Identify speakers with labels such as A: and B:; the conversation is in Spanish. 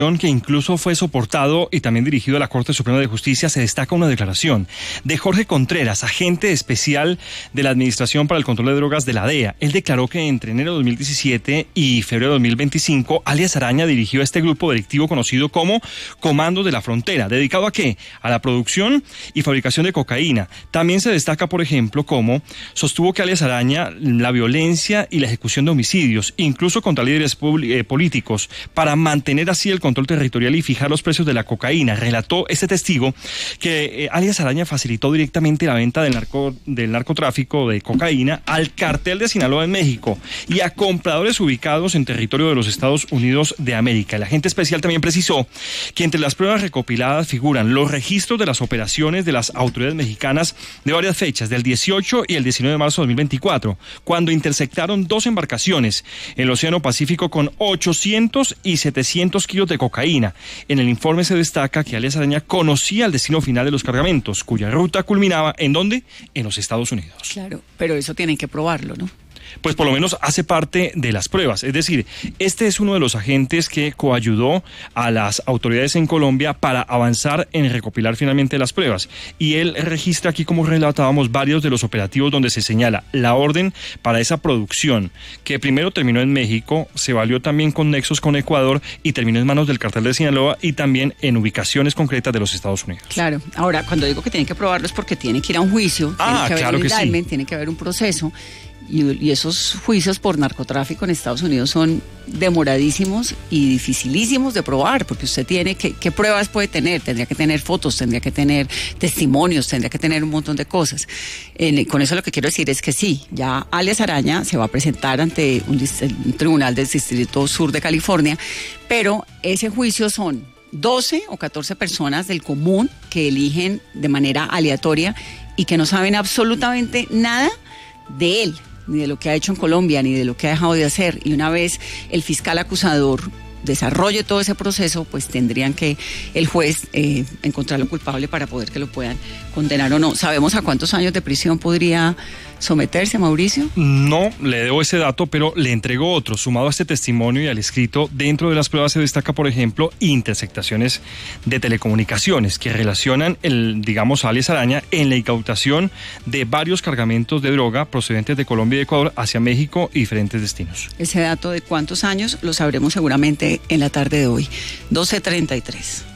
A: que incluso fue soportado y también dirigido a la Corte Suprema de Justicia, se destaca una declaración de Jorge Contreras, agente especial de la Administración para el Control de Drogas de la DEA. Él declaró que entre enero de 2017 y febrero de 2025, alias Araña dirigió a este grupo delictivo conocido como Comando de la Frontera. ¿Dedicado a qué? A la producción y fabricación de cocaína. También se destaca, por ejemplo, cómo sostuvo que alias Araña la violencia y la ejecución de homicidios, incluso contra líderes políticos, para mantener así el control territorial y fijar los precios de la cocaína. Relató este testigo que alias Araña facilitó directamente la venta del narcotráfico de cocaína al cartel de Sinaloa en México y a compradores ubicados en territorio de los Estados Unidos de América. El agente especial también precisó que entre las pruebas recopiladas figuran los registros de las operaciones de las autoridades mexicanas de varias fechas, del 18 y el 19 de marzo de 2024, cuando interceptaron 2 embarcaciones en el Océano Pacífico con 800 y 700 kilos de cocaína. En el informe se destaca que alias Araña conocía el destino final de los cargamentos, cuya ruta culminaba ¿en dónde? En los Estados Unidos.
B: Claro, pero eso tienen que probarlo, ¿no?
A: Pues por lo menos hace parte de las pruebas. Es decir, este es uno de los agentes que coayudó a las autoridades en Colombia para avanzar en recopilar finalmente las pruebas. Y él registra aquí, como relatábamos, varios de los operativos donde se señala la orden para esa producción, que primero terminó en México, se valió también con nexos con Ecuador y terminó en manos del cartel de Sinaloa y también en ubicaciones concretas de los Estados Unidos.
B: Claro. Ahora, cuando digo que tienen que probarlo es porque tienen que ir a un juicio, tiene que haber
A: claro
B: un indictment,
A: sí.
B: tiene que haber un proceso. Y esos juicios por narcotráfico en Estados Unidos son demoradísimos y dificilísimos de probar, porque usted tiene ¿qué pruebas puede tener? Tendría que tener fotos, tendría que tener testimonios, tendría que tener un montón de cosas. Con eso lo que quiero decir es que sí, ya alias Araña se va a presentar ante un tribunal del Distrito Sur de California, pero ese juicio son 12 o 14 personas del común que eligen de manera aleatoria y que no saben absolutamente nada de él, ni de lo que ha hecho en Colombia, ni de lo que ha dejado de hacer. Y una vez el fiscal acusador desarrolle todo ese proceso, pues tendrían que el juez encontrarlo culpable para poder que lo puedan condenar o no. ¿Sabemos a cuántos años de prisión podría someterse, Mauricio?
A: No, le debo ese dato, pero le entrego otro. Sumado a este testimonio y al escrito, dentro de las pruebas se destaca, por ejemplo, interceptaciones de telecomunicaciones que relacionan a alias Araña en la incautación de varios cargamentos de droga procedentes de Colombia y Ecuador hacia México y diferentes destinos.
B: Ese dato de cuántos años lo sabremos seguramente en la tarde de hoy. 12:33.